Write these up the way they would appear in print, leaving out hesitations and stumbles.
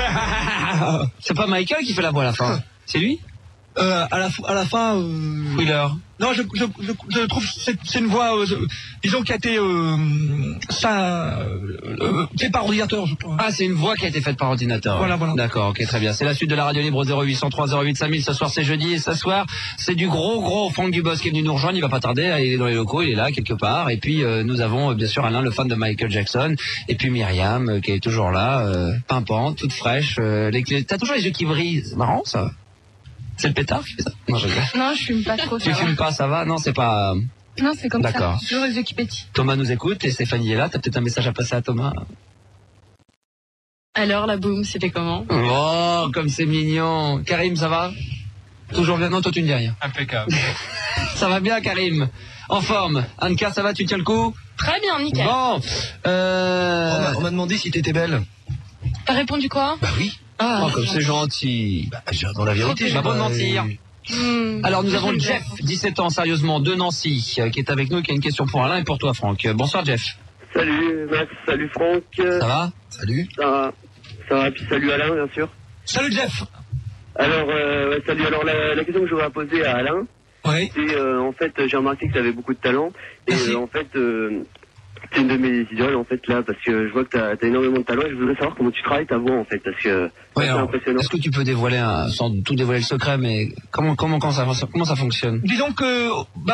C'est pas Michael qui fait la voix à la fin. C'est lui? À la fin. Wheeler. Non, je trouve que c'est une voix, disons, qui a été faite par ordinateur, je crois. Ah, c'est une voix qui a été faite par ordinateur. Voilà. D'accord, ok, très bien. C'est la suite de la radio libre 0803 08 5000. Ce soir, c'est jeudi et ce soir, c'est du gros Franck Dubosc qui est venu nous rejoindre. Il va pas tarder, il est dans les locaux, il est là quelque part. Et puis, nous avons bien sûr Alain, le fan de Michael Jackson. Et puis Myriam, qui est toujours là, pimpante, toute fraîche. T'as toujours les yeux qui brillent. C'est marrant, ça. C'est le pétard qui fait ça? Non, je fume pas trop. Tu fumes pas, ça va? Non, c'est pas... Non, c'est comme ça. D'accord. Toujours les yeux qui pétillent. Thomas nous écoute et Stéphanie est là. T'as peut-être un message à passer à Thomas? Alors, la boum, c'était comment? Oh, comme c'est mignon. Karim, ça va? Toujours bien? Non, toi, tu ne dis rien. Impeccable. Ça va bien, Karim? En forme? Anka, ça va? Tu tiens le coup? Très bien, nickel. Bon, On m'a demandé si t'étais belle. T'as répondu quoi? Bah oui. oh, comme c'est gentil. Bah, dans la vérité, J'ai pas de mentir. Alors, nous avons Jeff, 17 ans, sérieusement, de Nancy, qui est avec nous, qui a une question pour Alain et pour toi, Franck. Bonsoir, Jeff. Salut, salut Franck. Ça va? Salut. Ça va, puis salut Alain, bien sûr. Salut Jeff. Alors, salut. Alors, la question que je voudrais poser à Alain, Oui. c'est, en fait, j'ai remarqué que tu avais beaucoup de talent. Et en fait, c'est une de mes idoles, en fait, là, parce que je vois que tu as énormément de talent et je voudrais savoir comment tu travailles ta voix, en fait, parce que c'est impressionnant. Est-ce que tu peux dévoiler, sans tout dévoiler le secret, mais comment ça fonctionne? Disons que,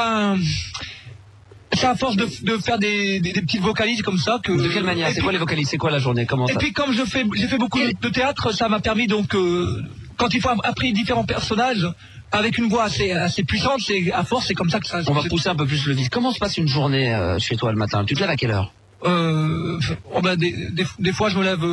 c'est à force de faire des petites vocalises comme ça que... De quelle manière? C'est quoi les vocalises? C'est quoi la journée? Comment ça? Et puis comme j'ai fait beaucoup de théâtre, ça m'a permis donc, quand il faut apprendre différents personnages, avec une voix assez puissante, à force, c'est comme ça que ça... On va pousser un peu plus le vis. Comment se passe une journée chez toi le matin? Tu te lèves à quelle heure? Des fois je me lève...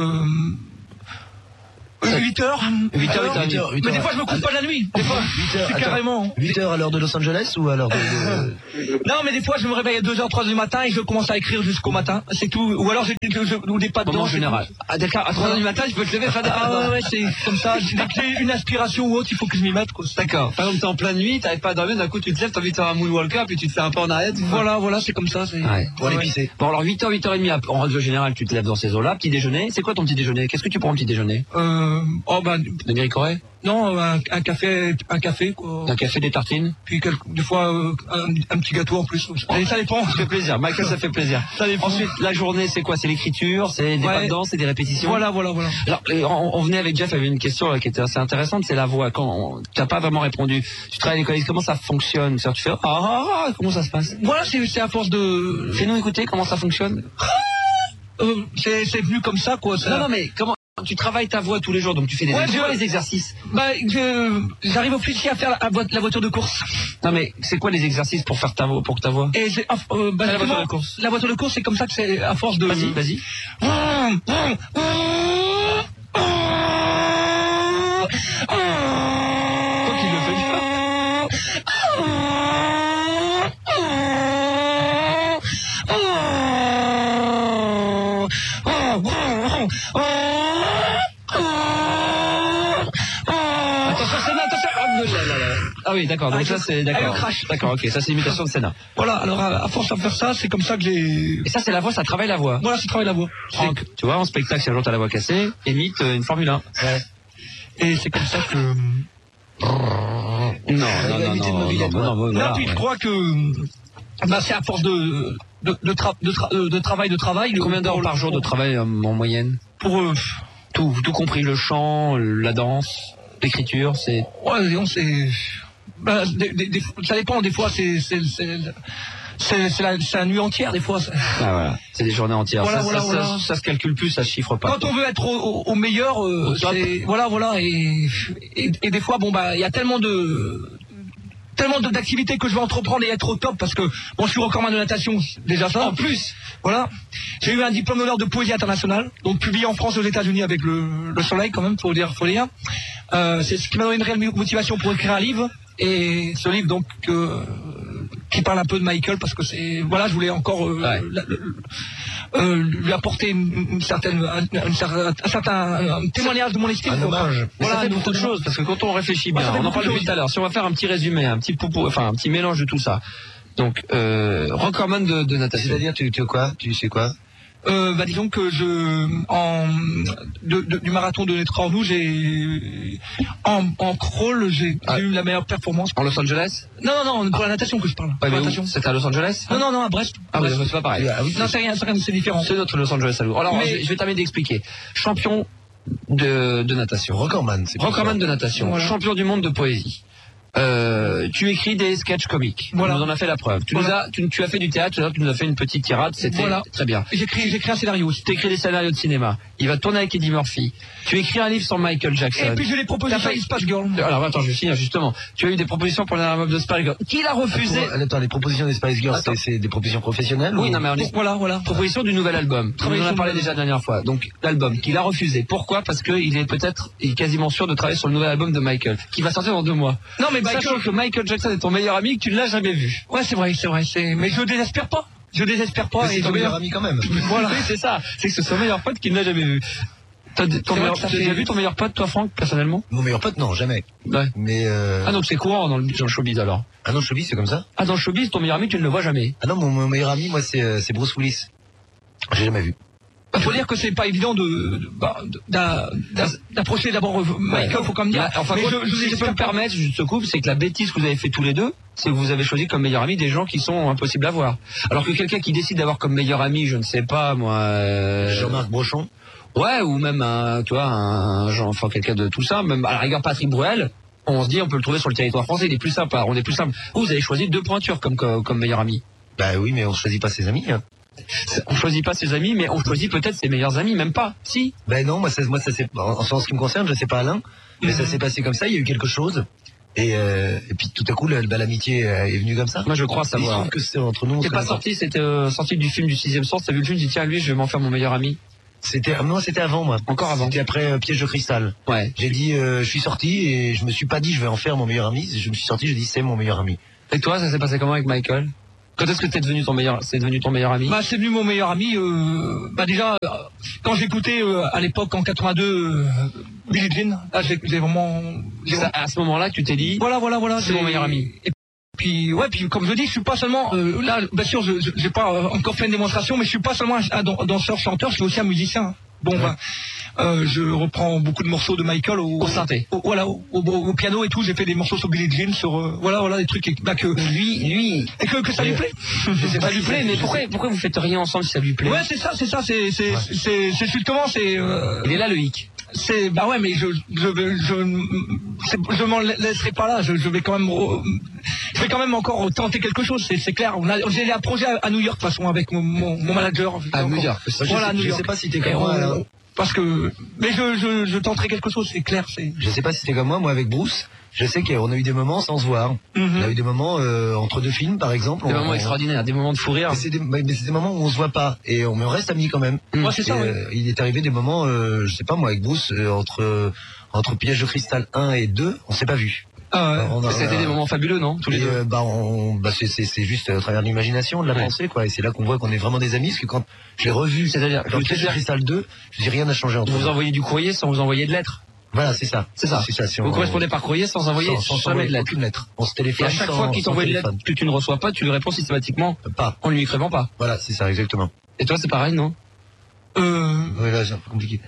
8 heures. 8 heures. Mais des fois je me coupe pas la nuit. Des fois, 8 heures, c'est carrément. 8 heures à l'heure de Los Angeles ou à l'heure de... Non, mais des fois je me réveille à 2h, 3h du matin et je commence à écrire jusqu'au matin. C'est tout. Ou alors j'ai pas de dents. En général. À 3h du matin, je peux te lever, faire des ouais, c'est comme ça. Dès que j'ai une aspiration ou autre, il faut que je m'y mette, quoi. D'accord. Par exemple, t'es en pleine nuit, t'arrives pas à dormir, d'un coup tu te lèves, t'as envie de faire un moonwalker, puis tu te fais un peu en arrête. Voilà, c'est comme ça. Pour aller pisser. Bon, alors 8h, 8h30, en règle générale, tu te lèves dans ces eaux-là. Petit déjeuner. C'est quoi ton petit déjeuner? Qu'est-ce que tu prends au petit déjeuner? De Méricoré? Non, un café, quoi. Un café, des tartines? Puis des fois, un petit gâteau en plus. Et ça dépend. Ça fait plaisir. Michael, ça fait plaisir. Ça dépend. Ensuite, la journée, c'est quoi? C'est l'écriture? C'est des pas de danse? C'est des répétitions? Voilà. Alors, on venait avec Jeff, il y avait une question qui était assez intéressante, c'est la voix. Quand tu n'as pas vraiment répondu, tu travailles à l'école, comment ça fonctionne? Tu fais comment ça se passe? Voilà, c'est à force de... Fais-nous écouter comment ça fonctionne. C'est venu comme ça, quoi. Ça... Non, mais comment... Tu travailles ta voix tous les jours, donc tu fais les exercices. J'arrive au flic à faire la voiture de course. Non mais c'est quoi les exercices pour faire ta voix, pour que ta voix? Et la voiture de course. La voiture de course, c'est comme ça que c'est à force de. Vas-y. Toi qui le fais pas. Ah oui, d'accord, donc ça c'est... D'accord, d'accord, ok, ça c'est l'imitation de Senna. Voilà, alors à force de faire ça, c'est comme ça que j'ai... Et ça c'est la voix, ça travaille la voix. Voilà, ça travaille la voix. Franck, tu vois, en spectacle, si un jour t'as la voix cassée, imite une Formule 1. Ouais. Et c'est comme ça que... Non, puis je crois que... c'est à force de travail. Combien d'heures par jour de travail en moyenne? Pour tout compris, le chant, la danse, l'écriture, c'est... Ouais, disons, c'est... ça dépend, des fois, c'est la nuit entière, des fois. Ah voilà, c'est des journées entières. Voilà. Ça se calcule plus, ça se chiffre pas. Quand on veut être au meilleur, c'est... Voilà, et des fois, il y a tellement d'activités que je vais entreprendre et être au top parce que je suis recordman de natation, déjà ça. En plus, voilà, j'ai eu un diplôme d'honneur de poésie internationale, donc publié en France et aux États-Unis avec le Soleil quand même, faut dire. C'est ce qui m'a donné une réelle motivation pour écrire un livre, et ce livre donc qui parle un peu de Michael parce que je voulais encore lui apporter un certain témoignage de mon estime. Un hommage. Voilà, ça fait beaucoup de choses parce que quand on réfléchit bien, on en parle depuis tout à l'heure. Si on va faire un petit résumé, un petit mélange de tout ça. Donc, recordman de natation. C'est-à-dire, tu sais quoi? Disons que du marathon de Netrornou, en crawl, j'ai eu la meilleure performance. En Los Angeles? Non, pour la natation que je parle. Ouais, c'était à Los Angeles? Non, à Brest. Ah, Brest. C'est pas pareil. Non, c'est différent. C'est notre Los Angeles à nous. Alors, je vais terminer d'expliquer. Champion de natation. Recordman de natation. Voilà. Champion du monde de poésie. Tu écris des sketchs comiques. Voilà. Tu nous en as fait la preuve. Tu as fait du théâtre, tu nous as fait une petite tirade, c'était très bien. J'écris un scénario aussi. Tu écris des scénarios de cinéma. Il va tourner avec Eddie Murphy. Tu écris un livre sur Michael Jackson. Et puis je l'ai proposé à Spice Girl. Alors attends, je vais finir justement. Tu as eu des propositions pour l'album de Spice Girl. Qui l'a refusé? Attends, les propositions des Spice Girls, c'est des propositions professionnelles? Oui, non mais voilà. Proposition du nouvel album. On en a parlé déjà la dernière fois. Donc l'album qu'il a refusé. Pourquoi? Parce qu'il est quasiment sûr de travailler sur le nouvel album de Michael, qui va sortir dans 2 mois. Non mais Michael Jackson est ton meilleur ami, que tu ne l'as jamais vu. Ouais, c'est vrai. Mais je désespère pas. Mais c'est ton meilleur ami quand même. Voilà, oui, c'est ça. C'est que c'est son meilleur pote qui ne l'a jamais vu. Tu as déjà vu ton meilleur pote, toi, Franck, personnellement? Mon meilleur pote, non, jamais. Ouais. Mais Ah, donc c'est courant dans le showbiz, alors? Ah non, le showbiz, c'est comme ça? Ah, dans le showbiz, ton meilleur ami, tu ne le vois jamais? Ah non, mon meilleur ami, moi, c'est Bruce Willis. J'ai jamais vu. Faut dire que c'est pas évident d'approcher d'abord Michael, faut quand même dire. Enfin, si je peux me permettre, je te coupe, c'est que la bêtise que vous avez fait tous les deux, c'est que vous avez choisi comme meilleur ami des gens qui sont impossibles à voir. Alors que quelqu'un qui décide d'avoir comme meilleur ami, je ne sais pas, moi... Jean-Marc Brochon. Ouais, ou même quelqu'un de tout ça, même à la rigueur Patrick Bruel, on se dit on peut le trouver sur le territoire français, il est plus sympa, on est plus simple. Vous avez choisi 2 pointures comme meilleur ami. Bah oui, mais on choisit pas ses amis, hein. On choisit pas ses amis, mais on choisit peut-être ses meilleurs amis, même pas. Si. Ben non, moi ça c'est en ce qui me concerne, je sais pas Alain, mais ça s'est passé comme ça, il y a eu quelque chose. Et puis tout à coup l'amitié est venue comme ça. Moi je crois savoir. Il semble que c'est entre nous. C'est pas sorti, c'était sorti du film du 6e sens, t'as vu le film, tu dis tiens lui je vais m'en faire mon meilleur ami. C'était avant moi. Encore avant. C'était après Piège de cristal. Ouais. J'ai dit je suis sorti et je me suis pas dit je vais en faire mon meilleur ami, je me suis sorti, je dis c'est mon meilleur ami. Et toi ça s'est passé comment avec Michael? Quand est-ce que c'est devenu ton meilleur ami? C'est devenu mon meilleur ami. Déjà, quand j'écoutais à l'époque en 82 Billie Jean, là j'ai vraiment. À ce moment-là, tu t'es dit. Voilà. C'est mon meilleur ami. Et puis comme je dis, je suis pas seulement là. Bien sûr, j'ai pas encore fait une démonstration, mais je suis pas seulement un danseur-chanteur, je suis aussi un musicien. Bon, je reprends beaucoup de morceaux de Michael au synthé. Au piano et tout. J'ai fait des morceaux sur Billie Jean, sur des trucs que lui et que ça lui plaît. Ça lui plaît, mais pourquoi vous faites rien ensemble si ça lui plaît? Ouais, c'est ça. C'est justement il est là le hic. Mais je m'en laisserai pas là. Je vais quand même encore tenter quelque chose. C'est clair. J'ai un projet à New York de toute façon avec mon manager. À New York. Voilà, je sais pas si t'es comme moi. Parce que je tenterai quelque chose. C'est clair. Je sais pas si t'es comme moi avec Bruce. Je sais qu'on a eu des moments sans se voir. On a eu des moments entre 2 films, par exemple. Des moments extraordinaires, des moments de fou rire. Mais c'est des moments où on se voit pas et on me reste amis quand même. Ouais, c'est ça. Il est arrivé des moments, je sais pas moi, avec Bruce, entre Piège de cristal 1 et 2, on s'est pas vu. C'était des moments fabuleux, non? Tous les deux. C'est juste à travers l'imagination, de la pensée, quoi. Et c'est là qu'on voit qu'on est vraiment des amis, parce que quand je l'ai revu, c'est-à-dire dans Piège de cristal 2, je dis rien n'a changé entre nous. Vous envoyez du courrier sans vous envoyer de lettres. Voilà, c'est ça. Vous correspondez par courrier sans envoyer jamais de lettres. Aucune lettre. On se téléphone. Et à chaque fois qu'il t'envoie une lettre que tu ne reçois pas, tu lui réponds systématiquement. Pas. En lui écrivant pas. Voilà, c'est ça, exactement. Et toi, c'est pareil, non? Oui, là, c'est un peu compliqué.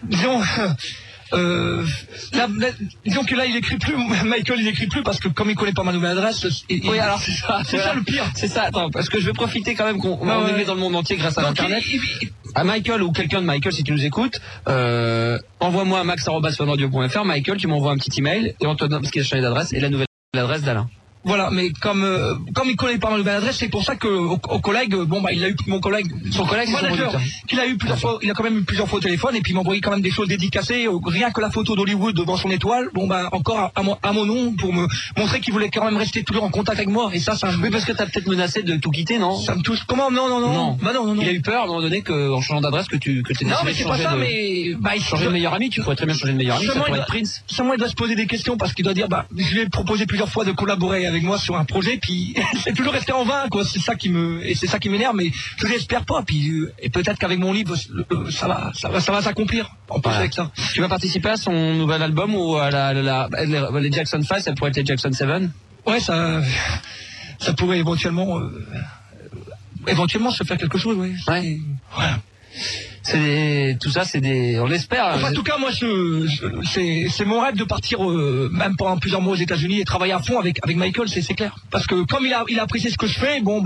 Disons que là il écrit plus, Michael il écrit plus parce que comme il connaît pas ma nouvelle adresse. Oui, alors c'est ça. C'est ça le pire. C'est ça. Attends, parce que je vais profiter quand même qu'on est dans le monde entier grâce à l'internet. À Michael ou quelqu'un de Michael, si tu nous écoutes, envoie-moi à max@funradio.fr. Michael, tu m'envoies un petit email et on te donne parce qu'il a changé d'adresse et la nouvelle adresse d'Alain. Voilà, mais comme il connaît pas ma nouvelle adresse, c'est pour ça que au collègue, il a eu mon collègue, son collègue manager, qu'il a eu plusieurs fois, il a quand même eu plusieurs fois au téléphone et puis il m'a envoyé quand même des choses dédicacées, rien que la photo d'Hollywood devant son étoile, encore à mon nom pour me montrer qu'il voulait quand même rester toujours en contact avec moi et ça. Oui, parce que t'as peut-être menacé de tout quitter, non? Ça me touche. Comment? Non. Bah non. Il a eu peur à un moment donné qu'en changeant d'adresse que t'es décidé non, mais c'est pas ça, mais changer de meilleur ami, tu pourrais très bien changer de meilleur ami, ça pourrait être Prince. Seulement il doit se poser des questions parce qu'il doit dire je lui ai proposé plusieurs fois de collaborer avec moi sur un projet. Puis c'est toujours resté en vain, quoi. C'est ça qui m'énerve, mais je l'espère pas. Puis et peut-être qu'avec mon livre, ça va s'accomplir. En plus avec ça. Tu vas participer à son nouvel album ou à les Jackson 5, ça pourrait être les Jackson 7? Ouais, ça pourrait éventuellement se faire quelque chose, oui. Ouais. Voilà. Tout ça, on espère. Enfin, en tout cas, moi, c'est mon rêve de partir, même pendant plusieurs mois aux États-Unis et travailler à fond avec Michael, c'est clair. Parce que comme il a apprécié ce que je fais, bon,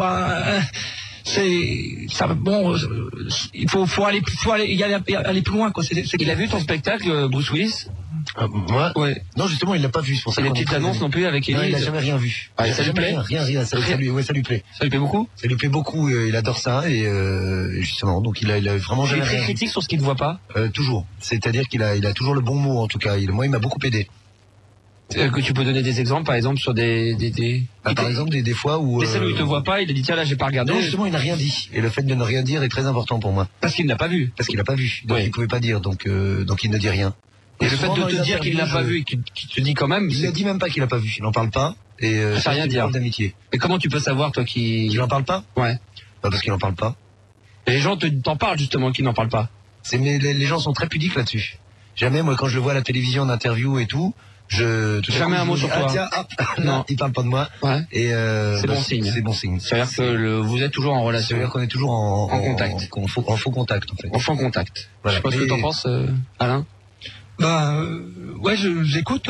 il faut aller plus loin, quoi. Il a vu ton spectacle, Bruce Willis? Moi? Ouais. Non, justement, il l'a pas vu. C'est pour ça les petites annonces non plus avec Ellie. Non, il a jamais rien vu. Ah, ça lui plaît? Rien. Ça lui plaît. Ça lui plaît beaucoup? Ça lui plaît beaucoup. Il adore ça et justement, donc il a vraiment jamais. Il est très critique sur ce qu'il ne voit pas. Toujours. C'est-à-dire qu'il a toujours le bon mot en tout cas. Moi, il m'a beaucoup aidé. Que tu peux donner des exemples, par exemple, sur par exemple, des fois où... Des scènes où il te voit pas, il a dit, tiens, là, j'ai pas regardé. Non, justement, il n'a rien dit. Et le fait de ne rien dire est très important pour moi. Parce qu'il n'a pas vu. Parce qu'il n'a pas vu. Donc, il pouvait pas dire. Donc il ne dit rien. Et le fait de te dire qu'il n'a pas vu et qu'il te dit quand même... Il ne dit même pas qu'il n'a pas vu. Il n'en parle pas. Et ça rien dire. D'amitié. Et comment tu peux savoir, toi, qu'il n'en parle pas? Ouais. Parce qu'il n'en parle pas. Et les gens t'en parlent, justement, qu'il n'en parle pas. Mais les gens sont très pudiques là-dessus. Jamais, moi, quand je le vois à la télévision en interview et tout... Jamais un mot sur toi. Tiens, non, il parle pas de moi. Ouais. Et c'est bon signe. C'est bon signe. C'est-à-dire que vous êtes toujours en relation. C'est-à-dire qu'on est toujours en contact. En faux contact, en fait. En faux contact. Voilà. Je sais pas ce que t'en penses, Alain. Ouais, j'écoute.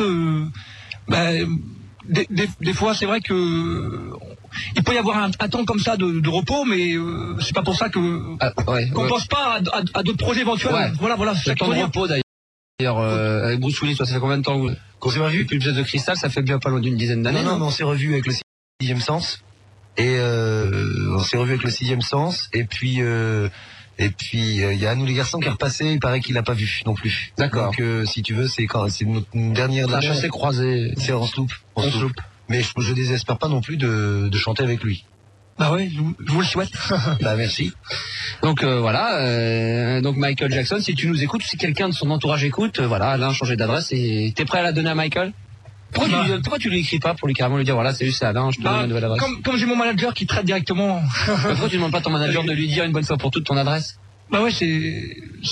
Des fois, c'est vrai que il peut y avoir un temps comme ça de repos, mais c'est pas pour ça que qu'on pense pas à d'autres projets éventuels. Ouais. Voilà. Le temps de repos d'ailleurs. Avec Bruce Willis, ça fait combien de temps qu'on s'est revu? Depuis le Pièce de Cristal, ça fait bien pas loin d'une dizaine d'années. Non, mais on s'est revu avec le 6e sens. Et on s'est revu avec le 6e sens. Et puis il y a Nous les garçons qui est repassé. Il paraît qu'il l'a pas vu non plus. D'accord. Donc si tu veux, c'est notre dernière. Un chassé croisé. C'est en sloop. Mais je désespère pas non plus de chanter avec lui. Bah ouais, je vous le souhaite. Bah merci. Donc voilà, donc Michael Jackson, si tu nous écoutes, si quelqu'un de son entourage écoute, voilà, Alain a changé d'adresse et t'es prêt à la donner à Michael? Pourquoi tu lui écris pas pour lui carrément lui dire voilà, salut, c'est Alain, je te donne une nouvelle adresse? Comme j'ai mon manager qui traite directement. Pourquoi tu demandes pas à ton manager de lui dire une bonne fois pour toutes ton adresse? Bah ouais, c'est